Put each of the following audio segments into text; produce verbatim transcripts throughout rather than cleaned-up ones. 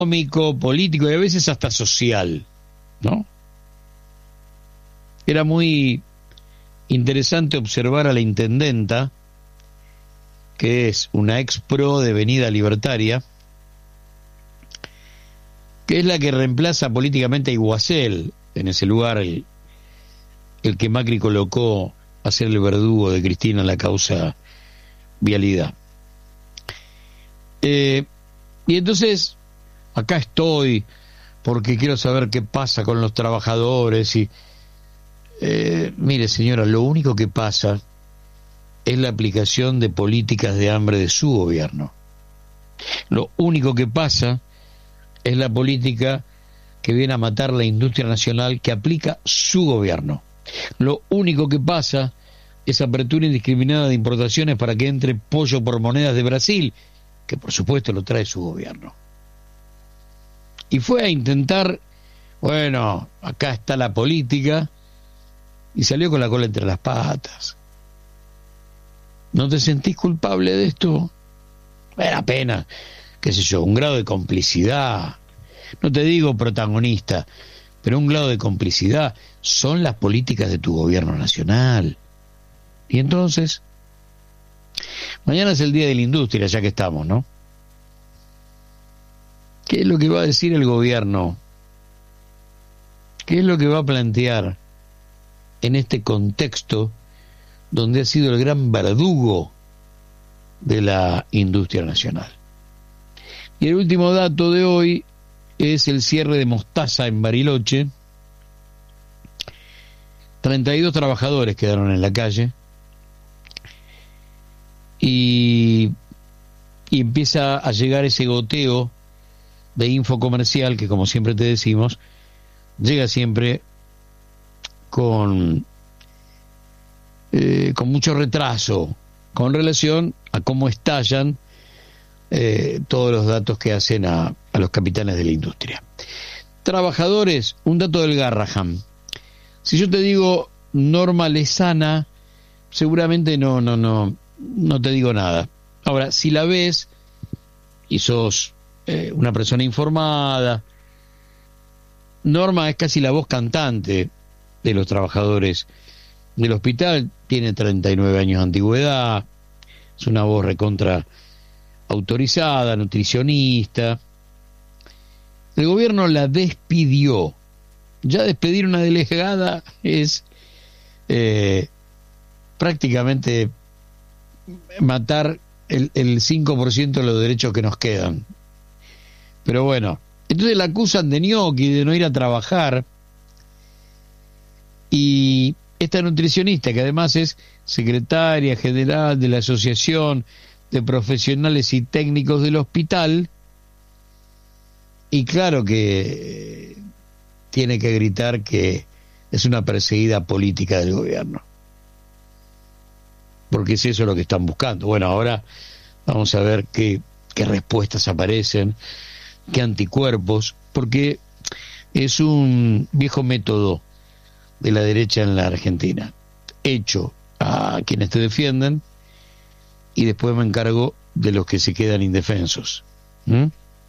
económico, político y a veces hasta social, ¿no? Era muy interesante observar a la intendenta, que es una ex pro de Avenida Libertaria, que es la que reemplaza políticamente a Iguacel, en ese lugar el, el que Macri colocó a ser el verdugo de Cristina en la causa vialidad. Eh, y entonces, acá estoy, porque quiero saber qué pasa con los trabajadores y... Eh, mire, señora, lo único que pasa es la aplicación de políticas de hambre de su gobierno. Lo único que pasa es la política que viene a matar la industria nacional que aplica su gobierno. Lo único que pasa es apertura indiscriminada de importaciones para que entre pollo por monedas de Brasil, que por supuesto lo trae su gobierno. Y fue a intentar, bueno, acá está la política, y salió con la cola entre las patas. ¿No te sentís culpable de esto? Era pena, qué sé yo, un grado de complicidad. No te digo protagonista, pero un grado de complicidad. Son las políticas de tu gobierno nacional. Y entonces, mañana es el Día de la Industria, ya que estamos, ¿no? ¿Qué es lo que va a decir el gobierno? ¿Qué es lo que va a plantear en este contexto donde ha sido el gran verdugo de la industria nacional? Y el último dato de hoy es el cierre de Mostaza en Bariloche. treinta y dos trabajadores quedaron en la calle y, y empieza a llegar ese goteo de info comercial que, como siempre te decimos, llega siempre con eh, con mucho retraso con relación a cómo estallan eh, todos los datos que hacen a, a los capitanes de la industria. Trabajadores, un dato del Garrahan. Si yo te digo Norma Lezana, seguramente no, no, no, no te digo nada. Ahora, si la ves y sos eh, una persona informada, Norma es casi la voz cantante de los trabajadores del hospital, tiene treinta y nueve años de antigüedad, es una voz recontra autorizada, nutricionista. El gobierno la despidió. Ya despedir una delegada es eh, prácticamente matar el, el cinco por ciento de los derechos que nos quedan. Pero bueno, entonces la acusan de ñoqui, de no ir a trabajar. Y esta nutricionista, que además es secretaria general de la Asociación de Profesionales y Técnicos del Hospital, y claro que tiene que gritar que es una perseguida política del gobierno, porque es eso lo que están buscando. Bueno, ahora vamos a ver qué, qué respuestas aparecen, qué anticuerpos, porque es un viejo método de la derecha en la Argentina: echo a quienes te defienden y después me encargo de los que se quedan indefensos. ¿Mm?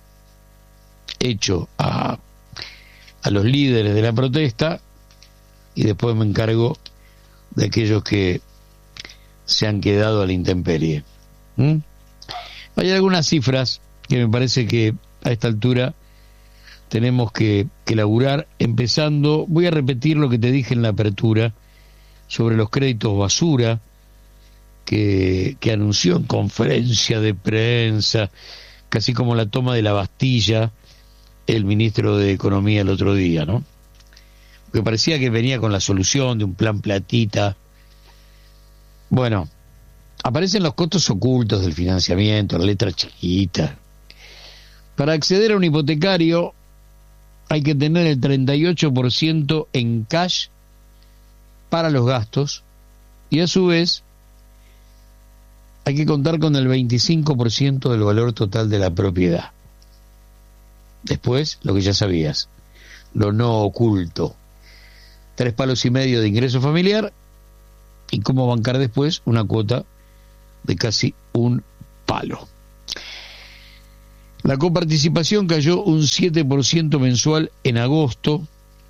Echo a, a los líderes de la protesta y después me encargo de aquellos que se han quedado a la intemperie. ¿Mm? Hay algunas cifras que me parece que a esta altura tenemos que, que laburar, empezando, voy a repetir lo que te dije en la apertura, sobre los créditos basura, que, que anunció en conferencia de prensa, casi como la toma de la Bastilla, el ministro de Economía el otro día, ¿no? Porque parecía que venía con la solución de un plan platita. Bueno, aparecen los costos ocultos del financiamiento, la letra chiquita. Para acceder a un hipotecario hay que tener el treinta y ocho por ciento en cash para los gastos y a su vez hay que contar con el veinticinco por ciento del valor total de la propiedad. Después, lo que ya sabías, lo no oculto, tres palos y medio de ingreso familiar y cómo bancar después una cuota de casi un palo. La coparticipación cayó un siete por ciento mensual en agosto,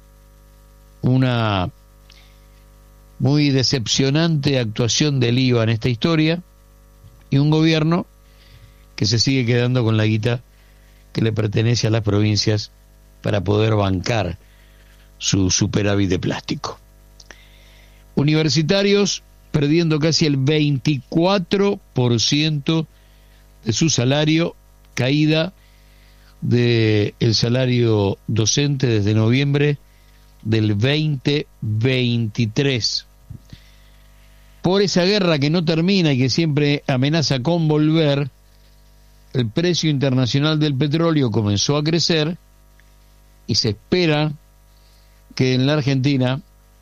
una muy decepcionante actuación del I V A en esta historia, y un gobierno que se sigue quedando con la guita que le pertenece a las provincias para poder bancar su superávit de plástico. Universitarios perdiendo casi el veinticuatro por ciento de su salario, caída del salario docente desde noviembre del veinte veintitrés. Por esa guerra que no termina y que siempre amenaza con volver, el precio internacional del petróleo comenzó a crecer y se espera que en la Argentina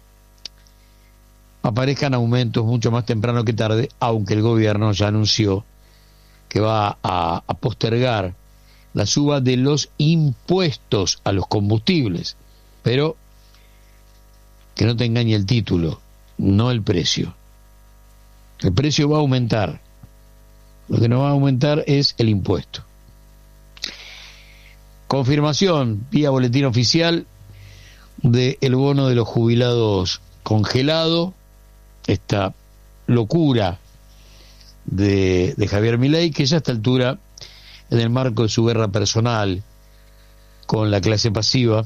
aparezcan aumentos mucho más temprano que tarde, aunque el gobierno ya anunció que va a, a postergar la suba de los impuestos a los combustibles, pero que no te engañe el título, no el precio. El precio va a aumentar, lo que no va a aumentar es el impuesto. Confirmación vía boletín oficial del bono de los jubilados congelado, esta locura de, de Javier Milei, que ya a esta altura, en el marco de su guerra personal con la clase pasiva,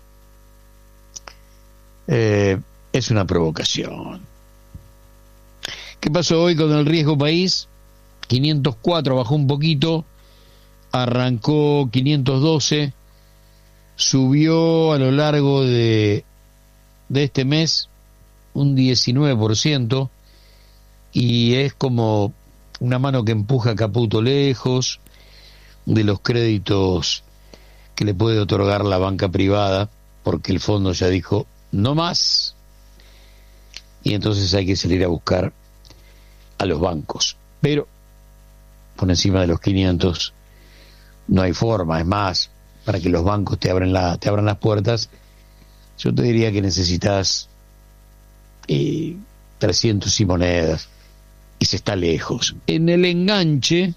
eh, es una provocación. ¿Qué pasó hoy con el riesgo país? quinientos cuatro, bajó un poquito, arrancó quinientos doce, subió a lo largo de, de este mes un diecinueve por ciento, y es como una mano que empuja a Caputo lejos de los créditos que le puede otorgar la banca privada, porque el fondo ya dijo no más, y entonces hay que salir a buscar a los bancos. Pero por encima de los quinientos no hay forma. Es más, para que los bancos te abran, la, te abran las puertas, yo te diría que necesitas eh, trescientos y monedas, y se está lejos. En el enganche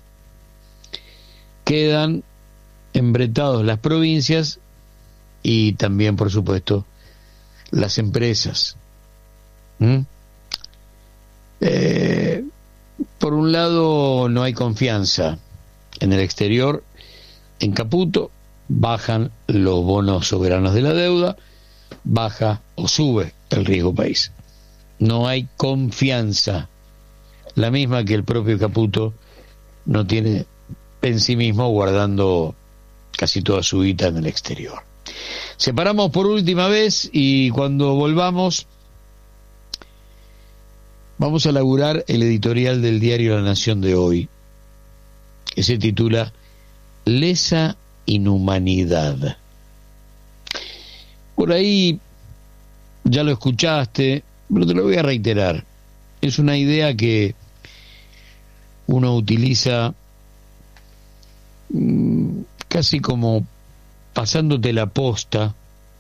quedan embretados las provincias y también, por supuesto, las empresas. ¿Mm? Eh, por un lado, no hay confianza en el exterior. En Caputo bajan los bonos soberanos de la deuda, baja o sube el riesgo país. No hay confianza, la misma que el propio Caputo no tiene en sí mismo, guardando casi toda su guita en el exterior. Separamos por última vez y cuando volvamos vamos a laburar el editorial del diario La Nación de hoy, que se titula Lesa inhumanidad. Por ahí ya lo escuchaste, pero te lo voy a reiterar. Es una idea que uno utiliza mmm, casi como pasándote la posta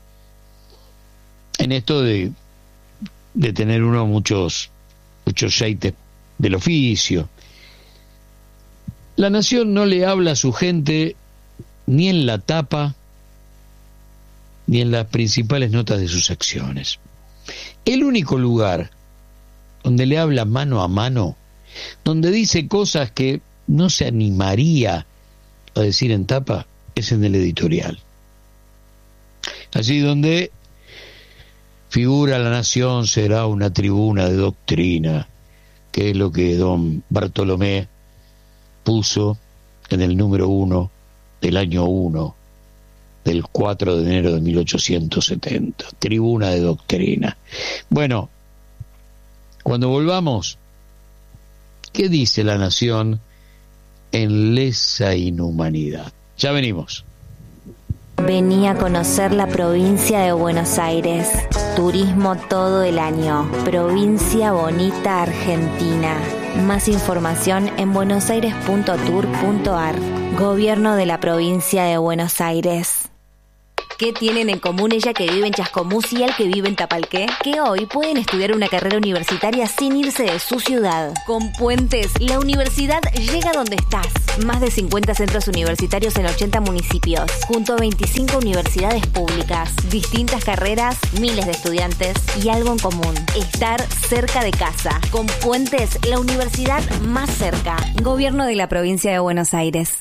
en esto de, de tener uno muchos muchos aceites del oficio. La Nación no le habla a su gente ni en la tapa ni en las principales notas de sus acciones. El único lugar donde le habla mano a mano, donde dice cosas que no se animaría a decir en tapa, es en el editorial. Allí donde figura La Nación será una tribuna de doctrina, que es lo que don Bartolomé puso en el número uno del año uno, del cuatro de enero de mil ochocientos setenta. Tribuna de doctrina. Bueno, cuando volvamos, ¿qué dice La Nación en lesa inhumanidad? Ya venimos. Vení a conocer la provincia de Buenos Aires. Turismo todo el año. Provincia bonita Argentina. Más información en buenosaires punto tour punto ar. Gobierno de la provincia de Buenos Aires. ¿Qué tienen en común ella que vive en Chascomús y él que vive en Tapalqué? Que hoy pueden estudiar una carrera universitaria sin irse de su ciudad. Con Puentes, la universidad llega donde estás. Más de cincuenta centros universitarios en ochenta municipios, junto a veinticinco universidades públicas, distintas carreras, miles de estudiantes y algo en común: estar cerca de casa. Con Puentes, la universidad más cerca. Gobierno de la Provincia de Buenos Aires.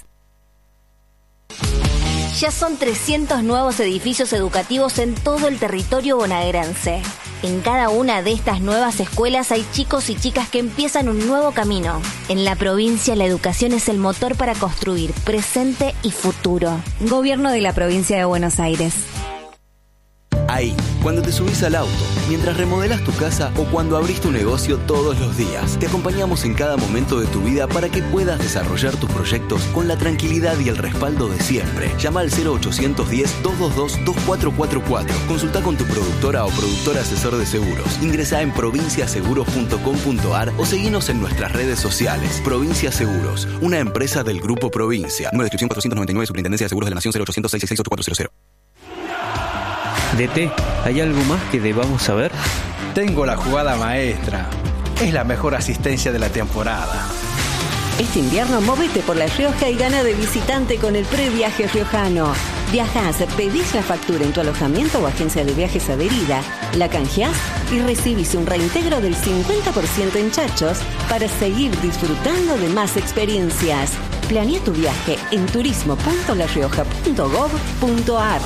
Ya son trescientos nuevos edificios educativos en todo el territorio bonaerense. En cada una de estas nuevas escuelas hay chicos y chicas que empiezan un nuevo camino. En la provincia, la educación es el motor para construir presente y futuro. Gobierno de la Provincia de Buenos Aires. Ahí, cuando te subís al auto, mientras remodelás tu casa o cuando abrís tu negocio todos los días, te acompañamos en cada momento de tu vida para que puedas desarrollar tus proyectos con la tranquilidad y el respaldo de siempre. Llama al cero ochocientos diez, doscientos veintidós, veinticuatro cuarenta y cuatro. Consulta con tu productora o productor asesor de seguros. Ingresá en provincia seguros punto com punto ar o seguinos en nuestras redes sociales. Provincia Seguros, una empresa del Grupo Provincia. Número de inscripción cuatrocientos noventa y nueve, Superintendencia de Seguros de la Nación, cero ochocientos, seiscientos sesenta y seis, ochenta y cuatro cero. D T, ¿hay algo más que debamos saber? Tengo la jugada maestra. Es la mejor asistencia de la temporada. Este invierno móvete por La Rioja y gana de visitante con el previaje riojano. Viajás, pedís la factura en tu alojamiento o agencia de viajes adherida, la canjeás y recibís un reintegro del cincuenta por ciento en chachos para seguir disfrutando de más experiencias. Planea tu viaje en turismo punto la rioja punto gob punto ar.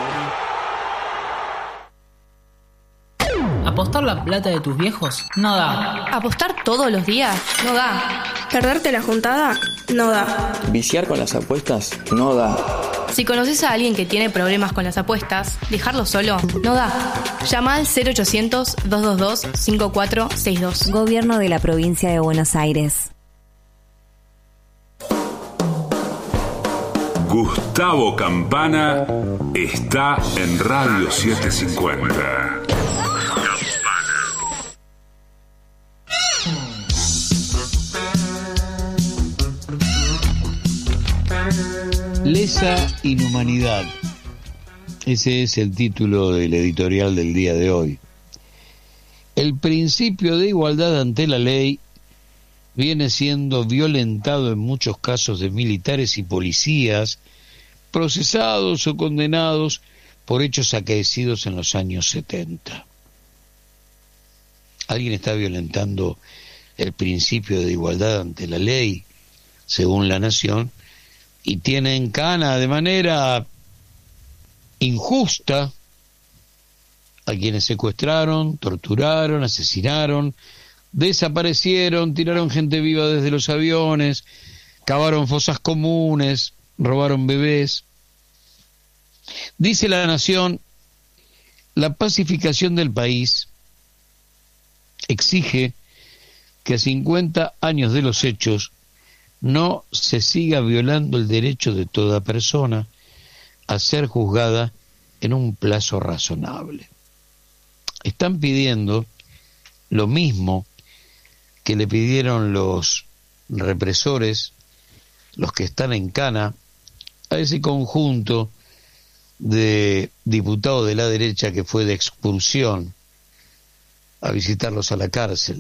¿Apostar la plata de tus viejos? No da. ¿Apostar todos los días? No da. ¿Perderte la juntada? No da. ¿Viciar con las apuestas? No da. Si conoces a alguien que tiene problemas con las apuestas, dejarlo solo no da. Llama al cero ochocientos, doscientos veintidós, cincuenta y cuatro sesenta y dos. Gobierno de la Provincia de Buenos Aires. Gustavo Campana está en Radio setecientos cincuenta. Lesa inhumanidad. Ese es el título del editorial del día de hoy. El principio de igualdad ante la ley viene siendo violentado en muchos casos de militares y policías procesados o condenados por hechos acaecidos en los años setenta. ¿Alguien está violentando el principio de igualdad ante la ley, según La Nación, y tiene en cana de manera injusta a quienes secuestraron, torturaron, asesinaron, desaparecieron, tiraron gente viva desde los aviones, cavaron fosas comunes, robaron bebés? Dice La Nación: la pacificación del país exige que a cincuenta años de los hechos no se siga violando el derecho de toda persona a ser juzgada en un plazo razonable. Están pidiendo lo mismo que le pidieron los represores, los que están en cana, a ese conjunto de diputados de la derecha que fue de expulsión a visitarlos a la cárcel.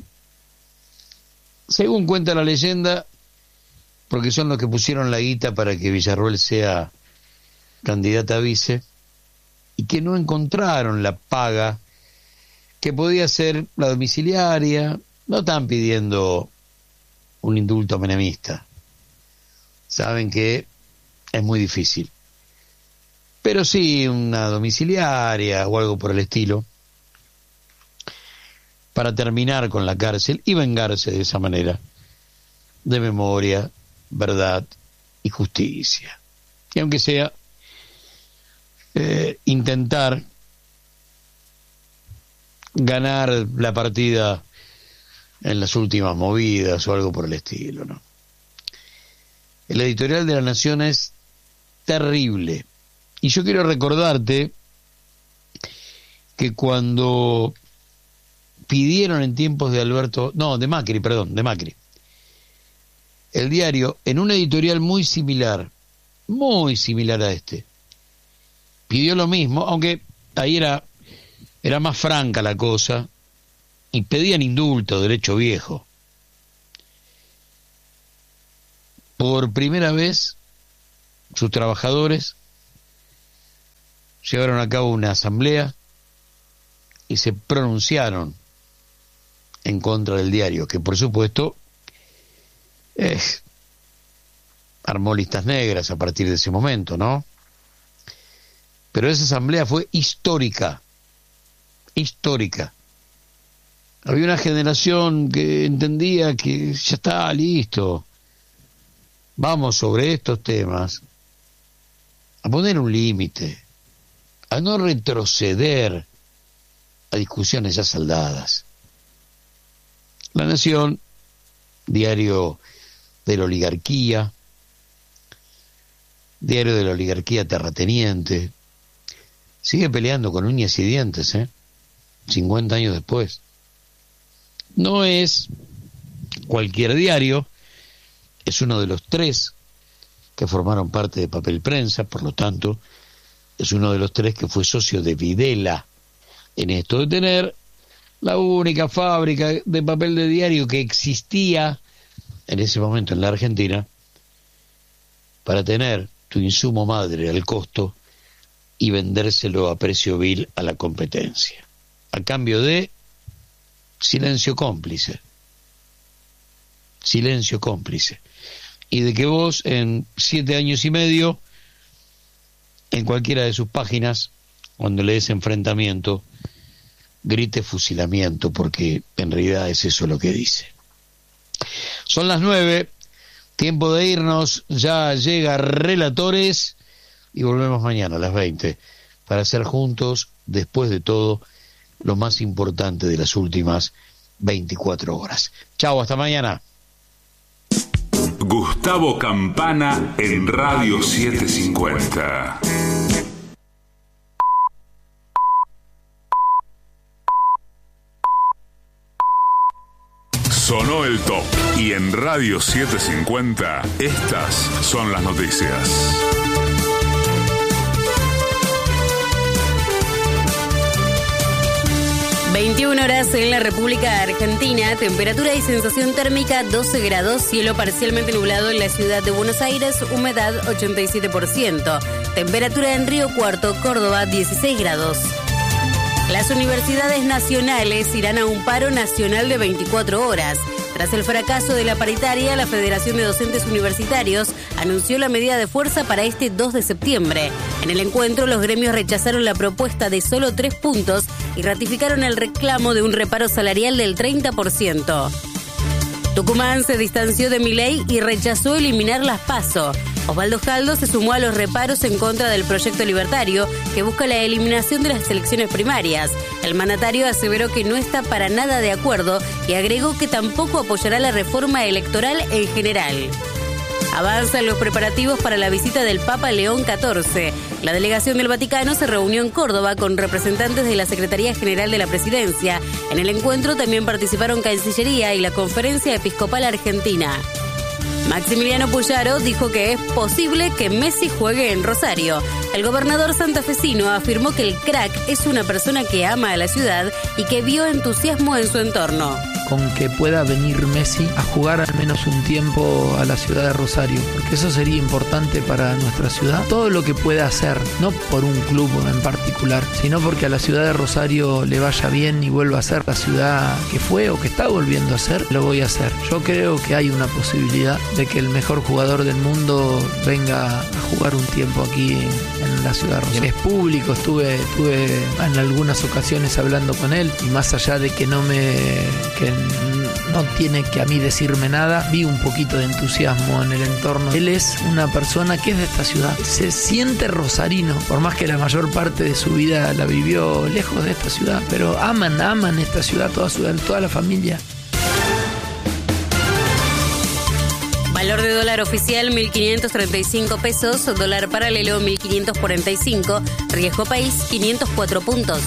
Según cuenta la leyenda, porque son los que pusieron la guita para que Villarroel sea candidata a vice, y que no encontraron la paga que podía ser la domiciliaria. No están pidiendo un indulto menemista, saben que es muy difícil, pero sí una domiciliaria o algo por el estilo, para terminar con la cárcel y vengarse de esa manera de memoria, verdad y justicia. Y aunque sea eh, intentar ganar la partida en las últimas movidas o algo por el estilo, ¿no? El editorial de La Nación es terrible. Y yo quiero recordarte que cuando pidieron en tiempos de Alberto, no, de Macri, perdón, de Macri, el diario, en un editorial muy similar, muy similar a este, pidió lo mismo, aunque ahí era, era más franca la cosa, y pedían indulto, derecho viejo. Por primera vez, sus trabajadores llevaron a cabo una asamblea y se pronunciaron en contra del diario, que por supuesto eh, armó listas negras a partir de ese momento, ¿no? Pero esa asamblea fue histórica, histórica. Había una generación que entendía que ya está listo, vamos sobre estos temas a poner un límite, a no retroceder a discusiones ya saldadas. La Nación, diario de la oligarquía, diario de la oligarquía terrateniente, sigue peleando con uñas y dientes, ¿eh? cincuenta años después. No es cualquier diario, es uno de los tres que formaron parte de Papel Prensa, por lo tanto, es uno de los tres que fue socio de Videla en esto de tener la única fábrica de papel de diario que existía en ese momento en la Argentina para tener tu insumo madre al costo y vendérselo a precio vil a la competencia, a cambio de silencio cómplice, silencio cómplice, y de que vos en siete años y medio, en cualquiera de sus páginas, cuando lees enfrentamiento, grite fusilamiento, porque en realidad es eso lo que dice. Son las nueve, tiempo de irnos, ya llega Relatores, y volvemos mañana a las veinte, para hacer juntos, después de todo, lo más importante de las últimas veinticuatro horas. Chao, hasta mañana. Gustavo Campana en Radio setecientos cincuenta. Sonó el top y en Radio setecientos cincuenta estas son las noticias. veintiuna horas en la República Argentina, temperatura y sensación térmica doce grados, cielo parcialmente nublado en la ciudad de Buenos Aires, humedad ochenta y siete por ciento, temperatura en Río Cuarto, Córdoba, dieciséis grados. Las universidades nacionales irán a un paro nacional de veinticuatro horas. Tras el fracaso de la paritaria, la Federación de Docentes Universitarios anunció la medida de fuerza para este dos de septiembre. En el encuentro, los gremios rechazaron la propuesta de solo tres puntos y ratificaron el reclamo de un reparo salarial del treinta por ciento. Tucumán se distanció de Milei y rechazó eliminar las PASO. Osvaldo Jaldo se sumó a los reparos en contra del proyecto libertario que busca la eliminación de las elecciones primarias. El mandatario aseveró que no está para nada de acuerdo y agregó que tampoco apoyará la reforma electoral en general. Avanzan los preparativos para la visita del Papa León catorce. La delegación del Vaticano se reunió en Córdoba con representantes de la Secretaría General de la Presidencia. En el encuentro también participaron Cancillería y la Conferencia Episcopal Argentina. Maximiliano Puyaro dijo que es posible que Messi juegue en Rosario. El gobernador santafesino afirmó que el crack es una persona que ama a la ciudad y que vio entusiasmo en su entorno. Con que pueda venir Messi a jugar al menos un tiempo a la ciudad de Rosario, porque eso sería importante para nuestra ciudad. Todo lo que pueda hacer, no por un club en particular, sino porque a la ciudad de Rosario le vaya bien y vuelva a ser la ciudad que fue o que está volviendo a ser, lo voy a hacer. Yo creo que hay una posibilidad de que el mejor jugador del mundo venga a jugar un tiempo aquí en, en la ciudad de Rosario. Es público, estuve, estuve en algunas ocasiones hablando con él y más allá de que no me... que no tiene que a mí decirme nada, vi un poquito de entusiasmo en el entorno. Él es una persona que es de esta ciudad, se siente rosarino, por más que la mayor parte de su vida la vivió lejos de esta ciudad, pero aman, aman esta ciudad, toda, su, toda la familia. Valor de dólar oficial mil quinientos treinta y cinco pesos, dólar paralelo mil quinientos cuarenta y cinco, riesgo país quinientos cuatro puntos.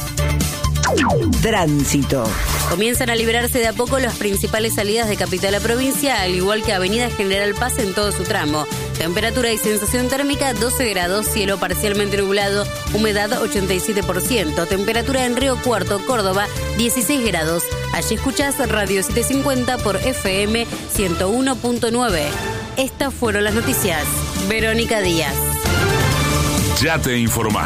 Tránsito. Comienzan a liberarse de a poco las principales salidas de capital a provincia, al igual que Avenida General Paz en todo su tramo. Temperatura y sensación térmica doce grados, cielo parcialmente nublado, humedad ochenta y siete por ciento. Temperatura en Río Cuarto, Córdoba, dieciséis grados. Allí escuchás Radio setecientos cincuenta por F M ciento uno punto nueve. Estas fueron las noticias. Verónica Díaz. Ya te informaste.